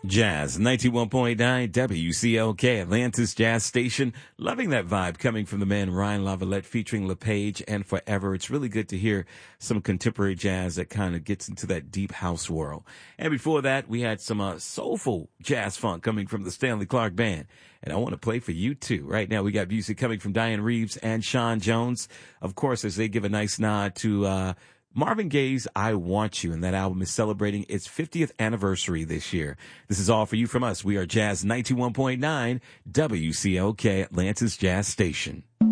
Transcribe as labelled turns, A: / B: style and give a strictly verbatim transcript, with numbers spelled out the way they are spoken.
A: Jazz ninety-one point nine W C L K, Atlantis Jazz Station. Loving that vibe coming from the man Ryan Lavalette featuring LePage and Forever. It's really good to hear some contemporary jazz that kind of gets into that deep house world. And before that, we had some uh, soulful jazz funk coming from the Stanley Clarke Band. And I want to play for you too. Right now, we got music coming from Diane Reeves and Sean Jones. Of course, as they give a nice nod to uh Marvin Gaye's I Want You, and that album is celebrating its fiftieth anniversary this year. This is all for you from us. We are Jazz ninety-one point nine W C L K, Atlantis Jazz Station.